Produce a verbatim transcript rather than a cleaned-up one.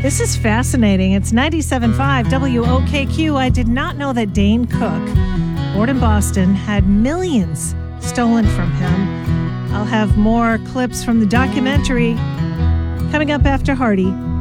This is fascinating. It's ninety-seven point five W O K Q. I did not know that Dane Cook, born in Boston, had millions stolen from him. I'll have more clips from the documentary coming up after Hardy.